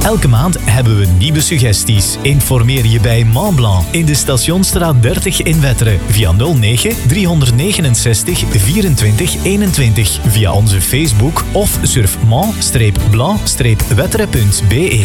Elke maand hebben we nieuwe suggesties. Informeer je bij Mont Blanc in de Stationsstraat 30 in Wetteren via 09 369 24 21 via onze Facebook of surf mont-blanc-wetteren.be.